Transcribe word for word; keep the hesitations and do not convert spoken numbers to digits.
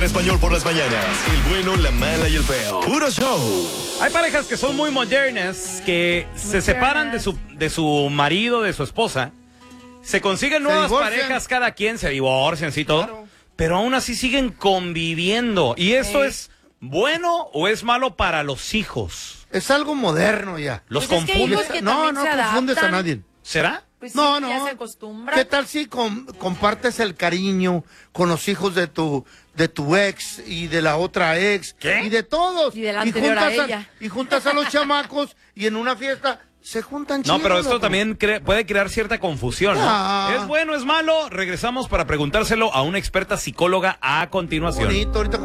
español por las mañanas. El bueno, la mala y el feo. Puro show. Hay parejas que son muy modernas, que se Modernas. separan de su, de su marido, de su esposa, se consiguen nuevas divorcian. parejas, cada quien se divorcian, sí, todo, Claro. pero aún así siguen conviviendo. ¿Y esto Sí. es bueno o es malo para los hijos? Es algo moderno ya. ¿Los Pues es que hay confundes? hijos que no, también no se confundes a adaptan. nadie. ¿Será? Pues sí, No, ya no. se acostumbra. ¿Qué tal si com- compartes el cariño con los hijos de tu de tu ex y de la otra ex? ¿Qué? Y de todos. Y de la anterior a juntas ella. y juntas a los chamacos y en una fiesta se juntan No, chidos, pero esto loco. también cre- puede crear cierta confusión, ¿no? Ah. ¿Es bueno, es malo? Regresamos para preguntárselo a una experta psicóloga a continuación. Bonito, ahorita